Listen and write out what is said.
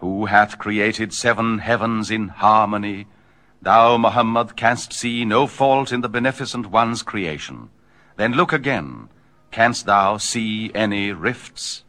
Who hath created 7 heavens in harmony? Thou, Muhammad, canst see no fault in the Beneficent One's creation. Then look again. Canst thou see any rifts?